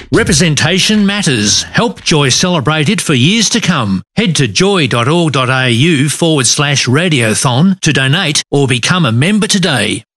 Representation matters. Help Joy celebrate it for years to come. Head to joy.org.au/radiothon to donate or become a member today.